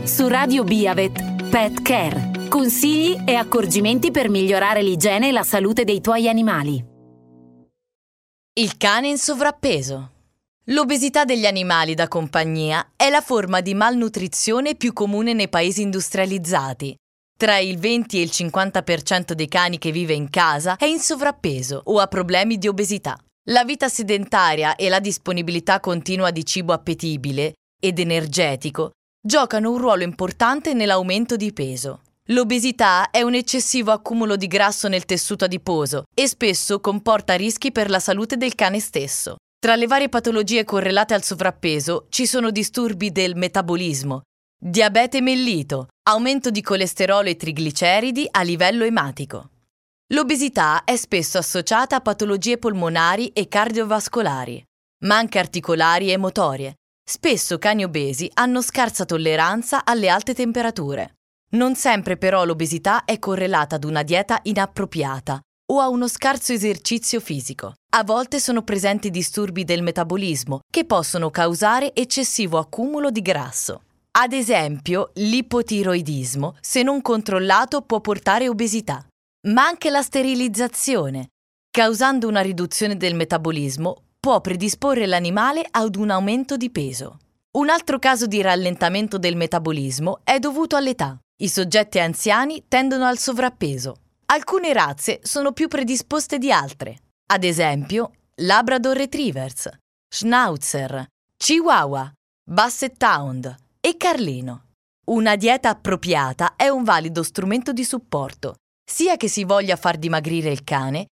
Su Radio Biavet, Pet Care. Consigli e accorgimenti per migliorare l'igiene e la salute dei tuoi animali. Il cane in sovrappeso. L'obesità degli animali da compagnia è la forma di malnutrizione più comune nei paesi industrializzati. Tra il 20 e il 50% dei cani che vive in casa è in sovrappeso o ha problemi di obesità. La vita sedentaria e la disponibilità continua di cibo appetibile ed energetico giocano un ruolo importante nell'aumento di peso. L'obesità è un eccessivo accumulo di grasso nel tessuto adiposo e spesso comporta rischi per la salute del cane stesso. Tra le varie patologie correlate al sovrappeso ci sono disturbi del metabolismo, diabete mellito, aumento di colesterolo e trigliceridi a livello ematico. L'obesità è spesso associata a patologie polmonari e cardiovascolari, ma anche articolari e motorie. Spesso cani obesi hanno scarsa tolleranza alle alte temperature. Non sempre però l'obesità è correlata ad una dieta inappropriata o a uno scarso esercizio fisico. A volte sono presenti disturbi del metabolismo che possono causare eccessivo accumulo di grasso. Ad esempio, l'ipotiroidismo, se non controllato, può portare obesità. Ma anche la sterilizzazione, causando una riduzione del metabolismo, può predisporre l'animale ad un aumento di peso. Un altro caso di rallentamento del metabolismo è dovuto all'età. I soggetti anziani tendono al sovrappeso. Alcune razze sono più predisposte di altre. Ad esempio, Labrador Retrievers, Schnauzer, Chihuahua, Basset Hound e Carlino. Una dieta appropriata è un valido strumento di supporto, sia che si voglia far dimagrire il cane,